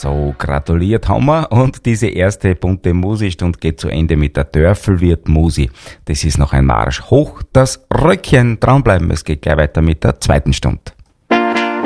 So, gratuliert haben wir und diese erste bunte Musi-Stunde geht zu Ende mit der Dörfelwirt Musi. Das ist noch ein Marsch hoch, das Röckchen, dranbleiben, es geht gleich weiter mit der zweiten Stunde.